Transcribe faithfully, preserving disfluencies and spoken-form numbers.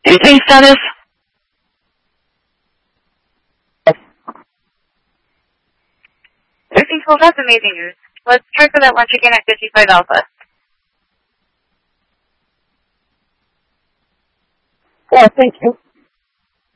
Anything status? thirteen twelve, that's amazing news. Let's try for that launch again at fifty-five Alpha. Yeah, thank you.